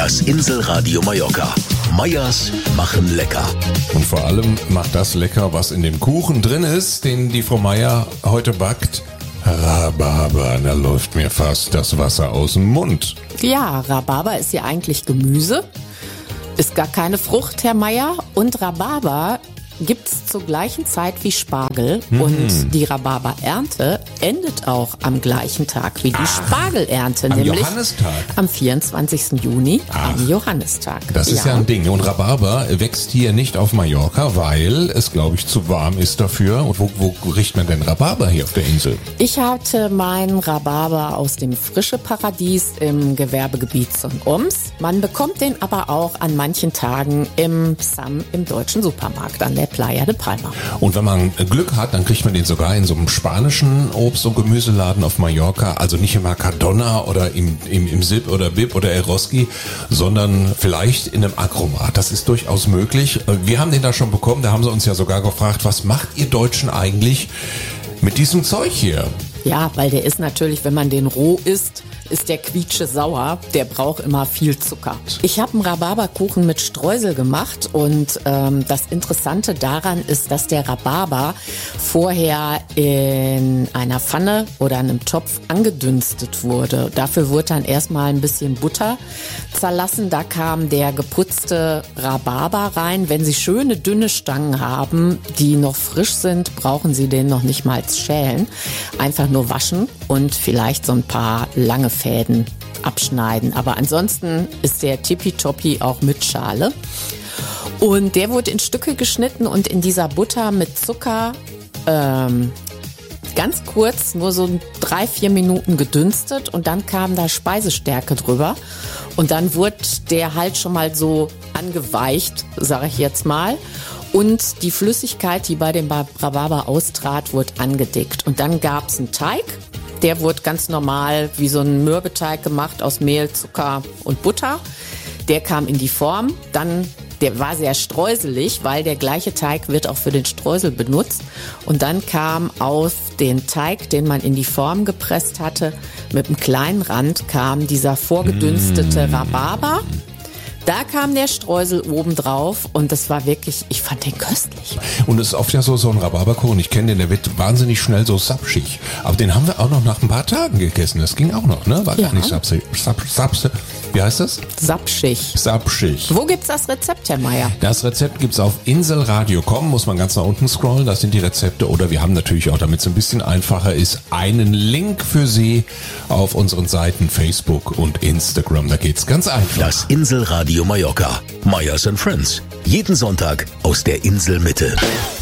Das Inselradio Mallorca. Meyers machen lecker. Und vor allem macht das lecker, was in dem Kuchen drin ist, den die Frau Meyer heute backt. Rhabarber, da läuft mir fast das Wasser aus dem Mund. Ja, Rhabarber ist ja eigentlich Gemüse, ist gar keine Frucht, Herr Meyer. Und Rhabarber gibt's zur gleichen Zeit wie Spargel. Und die Rhabarberernte endet auch am gleichen Tag wie die Spargelernte, am nämlich Johannistag. am 24. Juni, am Johannistag. Das ist ja ein Ding. Und Rhabarber wächst hier nicht auf Mallorca, weil es, glaube ich, zu warm ist dafür. Und wo riecht man denn Rhabarber hier auf der Insel? Ich hatte meinen Rhabarber aus dem Frische Paradies im Gewerbegebiet Oms. Man bekommt den aber auch an manchen Tagen im Sam, im deutschen Supermarkt, an der Playa de Palma. Und wenn man Glück hat, dann kriegt man den sogar in so einem spanischen Obst- und Gemüseladen auf Mallorca. Also nicht im Mercadona oder im Sip oder Bib oder Eroski, sondern vielleicht in einem Agromat. Das ist durchaus möglich. Wir haben den da schon bekommen. Da haben sie uns ja sogar gefragt, was macht ihr Deutschen eigentlich mit diesem Zeug hier? Ja, weil der ist natürlich, wenn man den roh isst, ist der quietsche sauer. Der braucht immer viel Zucker. Ich habe einen Rhabarberkuchen mit Streusel gemacht und das Interessante daran ist, dass der Rhabarber vorher in einer Pfanne oder einem Topf angedünstet wurde. Dafür wurde dann erstmal ein bisschen Butter zerlassen. Da kam der geputzte Rhabarber rein. Wenn Sie schöne dünne Stangen haben, die noch frisch sind, brauchen Sie den noch nicht mal schälen. Einfach nur waschen und vielleicht so ein paar lange Fäden abschneiden. Aber ansonsten ist der tippitoppi auch mit Schale. Und der wurde in Stücke geschnitten und in dieser Butter mit Zucker ganz kurz, nur so 3-4 Minuten gedünstet und dann kam da Speisestärke drüber. Und dann wurde der halt schon mal so angeweicht, sage ich jetzt mal. Und die Flüssigkeit, die bei dem Rhabarber austrat, wurde angedickt. Und dann gab's einen Teig. Der wurde ganz normal wie so ein Mürbeteig gemacht aus Mehl, Zucker und Butter. Der kam in die Form. Der war sehr streuselig, weil der gleiche Teig wird auch für den Streusel benutzt. Und dann kam aus dem Teig, den man in die Form gepresst hatte, mit einem kleinen Rand kam dieser vorgedünstete Rhabarber. Da kam der Streusel oben drauf und das war wirklich, ich fand den köstlich. Und es ist oft ja so ein Rhabarberkuchen, ich kenne den, der wird wahnsinnig schnell so sapschig. Aber den haben wir auch noch nach ein paar Tagen gegessen. Das ging auch noch, ne? War Ja. gar nicht sapschig. Wie heißt das? Sapschig. Sapschig. Wo gibt's das Rezept, Herr Meyer? Das Rezept gibt's auf inselradio.com, muss man ganz nach unten scrollen, das sind die Rezepte. Oder wir haben natürlich auch, damit es ein bisschen einfacher ist, einen Link für Sie auf unseren Seiten Facebook und Instagram. Da geht's ganz einfach. Das Inselradio Mallorca. Meyers & Friends. Jeden Sonntag aus der Inselmitte.